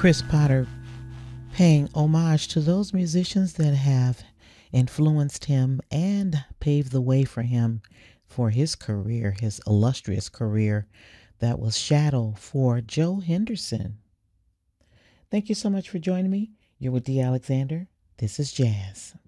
Chris Potter paying homage to those musicians that have influenced him and paved the way for him for his career, his illustrious career. That was Shadow for Joe Henderson. Thank you so much for joining me. You're with Dee Alexander. This is Jazz.